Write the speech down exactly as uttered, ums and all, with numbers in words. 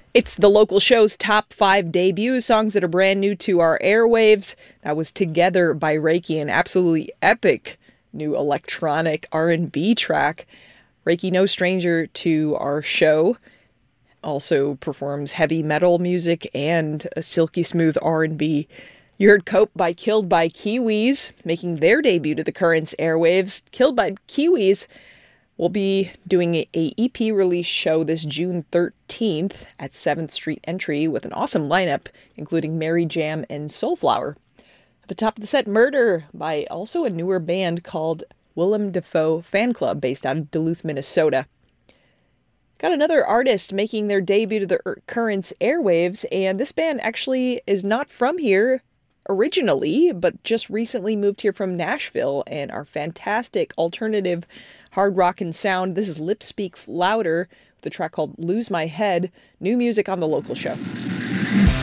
It's the local show's top five debuts, songs that are brand new to our airwaves. That was Together by Reiki, an absolutely epic new electronic R and B track. Reiki, no stranger to our show, also performs heavy metal music and a silky smooth R and B. You heard Cope by Killed by Kiwis, making their debut to the Currents airwaves. Killed by Kiwis will be doing a E P release show this June thirteenth at seventh Street Entry with an awesome lineup, including Mary Jam and Soulflower. At the top of the set, Murder by also a newer band called Willem Dafoe Fan Club, based out of Duluth, Minnesota. Got another artist making their debut to the Currents airwaves, and this band actually is not from here originally, but just recently moved here from Nashville and are fantastic alternative hard rock and sound. This is Lip Speak Louder with a track called Lose My Head, new music on the local show.